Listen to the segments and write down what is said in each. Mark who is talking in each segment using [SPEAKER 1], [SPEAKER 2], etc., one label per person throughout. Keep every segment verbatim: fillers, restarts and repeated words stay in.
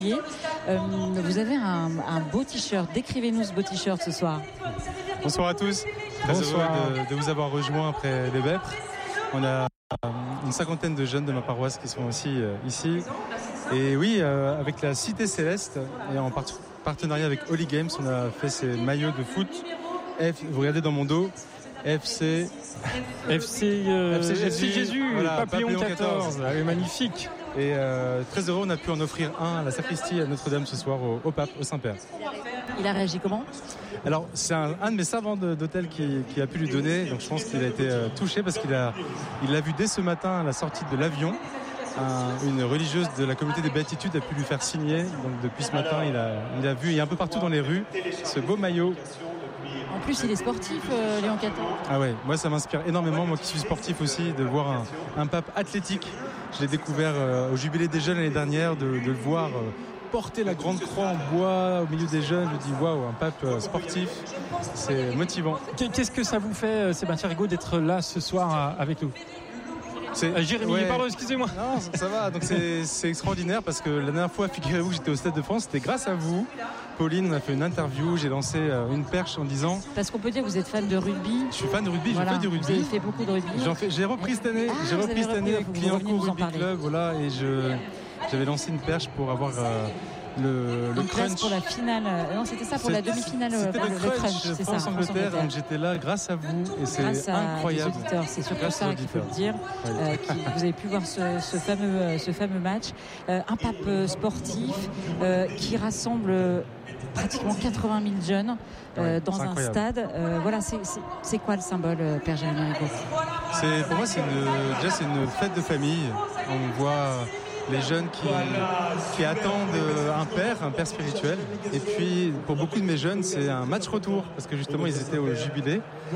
[SPEAKER 1] Euh, vous avez un, un beau t-shirt. Décrivez-nous ce beau t-shirt ce soir.
[SPEAKER 2] Bonsoir à tous. Très Bonsoir. heureux de, de vous avoir rejoint après les Vêpres. On a une cinquantaine de jeunes de ma paroisse qui sont aussi euh, ici. Et oui, euh, avec la Cité Céleste et en part- partenariat avec Holy Games, on a fait ces maillots de foot. F, vous regardez dans mon dos, F C...
[SPEAKER 3] F C, euh,
[SPEAKER 2] F C Jésus,
[SPEAKER 3] F C Jésus
[SPEAKER 2] voilà,
[SPEAKER 3] Papillon
[SPEAKER 2] Papillon
[SPEAKER 3] quatorze. Ah, oui, magnifique.
[SPEAKER 2] Et euh, très heureux, on a pu en offrir un à la sacristie à Notre-Dame ce soir au, au pape, au Saint-Père.
[SPEAKER 1] Il a réagi comment ?
[SPEAKER 2] Alors, c'est un, un de mes servants de, d'hôtel qui, qui a pu lui donner, donc je pense qu'il a été euh, touché parce qu'il a, il l'a vu dès ce matin à la sortie de l'avion. Un, une religieuse de la communauté des Béatitudes a pu lui faire signer, donc depuis ce matin, il a, il a vu, il est un peu partout dans les rues, ce beau maillot.
[SPEAKER 1] En plus, il est sportif, euh, Léon quatorze.
[SPEAKER 2] Ah ouais, moi ça m'inspire énormément, moi qui suis sportif aussi, de voir un, un pape athlétique. Je l'ai découvert euh, au Jubilé des Jeunes l'année dernière, de, de le voir euh, porter la grande croix en bois au milieu des jeunes. Je me dis waouh, un pape euh, sportif, c'est motivant.
[SPEAKER 3] Qu'est-ce que ça vous fait, Sébastien Rigaud, d'être là ce soir avec nous ? C'est... Euh, Jérémy, ouais. Pardon, excusez-moi.
[SPEAKER 2] Non, ça va, donc c'est, c'est extraordinaire parce que la dernière fois, figurez-vous que j'étais au Stade de France, c'était grâce à vous. Pauline, on a fait une interview, j'ai lancé une perche en disant...
[SPEAKER 1] Parce qu'on peut dire que vous êtes fan de rugby.
[SPEAKER 2] Je suis fan de rugby,
[SPEAKER 1] voilà,
[SPEAKER 2] je fais du rugby.
[SPEAKER 1] Vous avez fait beaucoup de rugby.
[SPEAKER 2] J'en fais, j'ai repris cette année, ah, j'ai repris cette année avec Clignancourt Rugby Club, voilà, et je, j'avais lancé une perche pour avoir... Euh, Le, le
[SPEAKER 1] une
[SPEAKER 2] crunch
[SPEAKER 1] pour la finale. Non, c'était ça pour
[SPEAKER 2] c'est,
[SPEAKER 1] la demi-finale.
[SPEAKER 2] C'était
[SPEAKER 1] le,
[SPEAKER 2] le crunch,
[SPEAKER 1] crunch c'est
[SPEAKER 2] France-Angleterre. Donc j'étais là grâce à vous et c'est
[SPEAKER 1] grâce
[SPEAKER 2] incroyable.
[SPEAKER 1] À c'est surtout grâce ça qu'il faut le dire. Oui. Euh, qui, vous avez pu voir ce, ce fameux, ce fameux match. Euh, un pape sportif euh, qui rassemble pratiquement quatre-vingt mille jeunes euh,
[SPEAKER 2] ouais,
[SPEAKER 1] dans un
[SPEAKER 2] incroyable.
[SPEAKER 1] stade. Euh, voilà, c'est, c'est, c'est quoi le symbole, Père Jérémy Rigaud ?
[SPEAKER 2] C'est pour moi, c'est une, déjà c'est une fête de famille. On voit les jeunes qui, qui attendent un père, un père spirituel. Et puis, pour beaucoup de mes jeunes, c'est un match retour, parce que justement, ils étaient au Jubilé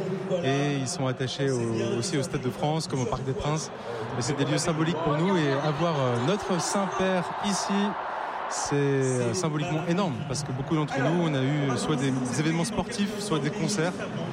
[SPEAKER 2] et ils sont attachés au, aussi au Stade de France, comme au Parc des Princes. Et c'est des lieux symboliques pour nous, et avoir notre Saint-Père ici, c'est symboliquement énorme, parce que beaucoup d'entre nous, on a eu soit des événements sportifs, soit des concerts.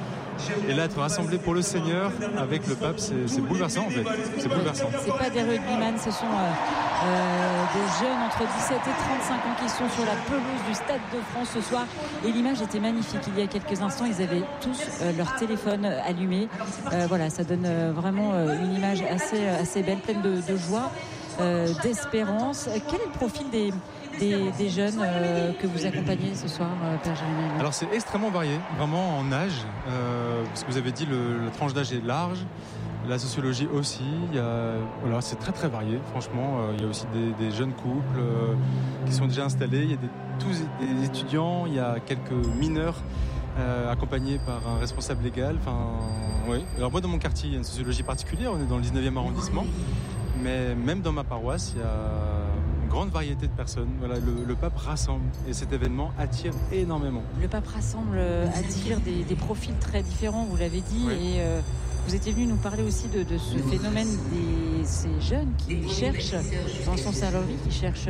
[SPEAKER 2] Et là, être rassemblés pour le Seigneur avec le pape, c'est, c'est bouleversant en fait. C'est bouleversant.
[SPEAKER 1] C'est pas des rugbyman, ce sont euh, euh, des jeunes entre dix-sept et trente-cinq ans qui sont sur la pelouse du Stade de France ce soir. Et l'image était magnifique. Il y a quelques instants, ils avaient tous euh, leur téléphone allumé. Euh, voilà, ça donne euh, vraiment euh, une image assez, assez belle, pleine de, de joie, euh, d'espérance. Quel est le profil des Des, des jeunes euh, que vous accompagnez ce soir, euh, Père Jérémy ?
[SPEAKER 2] Alors c'est extrêmement varié, vraiment en âge, euh, parce que vous avez dit le, la tranche d'âge est large, la sociologie aussi, il y a, voilà, c'est très très varié, franchement, euh, il y a aussi des, des jeunes couples euh, qui sont déjà installés, il y a des, tous des étudiants, il y a quelques mineurs euh, accompagnés par un responsable légal, enfin, oui. Alors moi dans mon quartier, il y a une sociologie particulière, on est dans le dix-neuvième arrondissement, mais même dans ma paroisse, il y a grande variété de personnes. Voilà, le, le pape rassemble et cet événement attire énormément.
[SPEAKER 1] Le pape rassemble, attire des, des profils très différents, vous l'avez dit, oui. Et euh, vous étiez venu nous parler aussi de, de ce phénomène des ces jeunes qui cherchent dans son à leur vie, qui cherchent,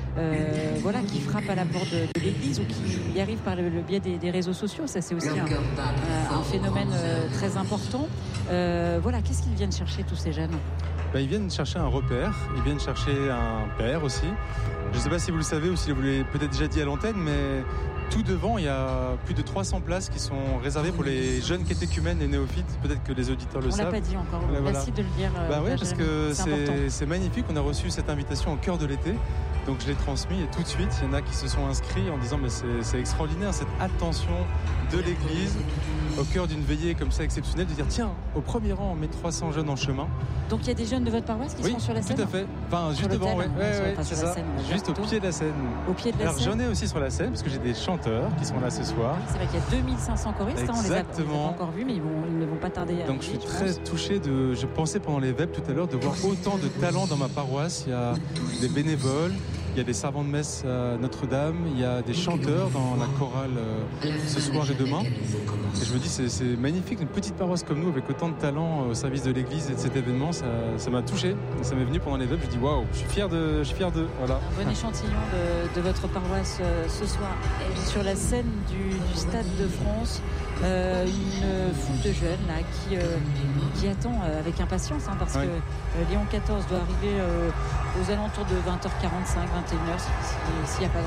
[SPEAKER 1] euh, voilà, qui frappent à la porte de, de l'église ou qui y arrivent par le, le biais des, des réseaux sociaux. Ça, c'est aussi un, un, un phénomène euh, très important. Euh, voilà, qu'est-ce qu'ils viennent chercher tous ces jeunes ?
[SPEAKER 2] Ben, ils viennent chercher un repère, ils viennent chercher un père aussi. Je ne sais pas si vous le savez ou si vous l'avez peut-être déjà dit à l'antenne, mais tout devant, il y a plus de trois cents places qui sont réservées pour les jeunes catéchumènes et néophytes. Peut-être que les auditeurs le
[SPEAKER 1] on
[SPEAKER 2] savent.
[SPEAKER 1] On l'a pas dit encore,
[SPEAKER 2] ben,
[SPEAKER 1] merci
[SPEAKER 2] voilà.
[SPEAKER 1] de le dire.
[SPEAKER 2] Ben oui, parce que
[SPEAKER 1] c'est,
[SPEAKER 2] c'est, c'est magnifique. On a reçu cette invitation au cœur de l'été. Donc je l'ai transmis et tout de suite, il y en a qui se sont inscrits en disant mais c'est, c'est extraordinaire cette attention de l'Église au cœur d'une veillée comme ça exceptionnelle, de dire tiens, au premier rang, on met trois cents jeunes en chemin.
[SPEAKER 1] Donc il y a des jeunes de votre paroisse qui
[SPEAKER 2] oui,
[SPEAKER 1] sont sur la scène ?
[SPEAKER 2] Oui, tout à fait. Enfin, juste devant, ouais, ouais, ouais, c'est ça. Scène, juste au pied de la scène.
[SPEAKER 1] Au pied de la
[SPEAKER 2] Alors,
[SPEAKER 1] scène.
[SPEAKER 2] j'en ai aussi sur la scène parce que j'ai des chanteurs qui sont là ce soir.
[SPEAKER 1] C'est vrai qu'il y a deux mille cinq cents choristes, hein, on les a, on les a pas encore vus, mais ils, vont, ils ne vont pas tarder à
[SPEAKER 2] Donc je suis
[SPEAKER 1] je
[SPEAKER 2] très
[SPEAKER 1] pense.
[SPEAKER 2] touché de. Je pensais pendant les vêpres tout à l'heure de voir autant de talents dans ma paroisse. Il y a des bénévoles. Il y a des servants de messe à Notre-Dame, il y a des chanteurs dans la chorale euh, ce soir et demain. Et je me dis, c'est, c'est magnifique, une petite paroisse comme nous, avec autant de talent au service de l'Église et de cet événement, ça, ça m'a touché. Ça m'est venu pendant les vêpres, je dis waouh, je suis fier de, je suis fier d'eux. Voilà.
[SPEAKER 1] Un bon échantillon de, de votre paroisse euh, ce soir. Et sur la scène du, du Stade de France, euh, une foule de jeunes là, qui, euh, qui attend euh, avec impatience, hein, parce oui. que euh, Léon quatorze doit arriver euh, aux alentours de vingt heures quarante-cinq, vingt vingt et une heures s'il n'y a pas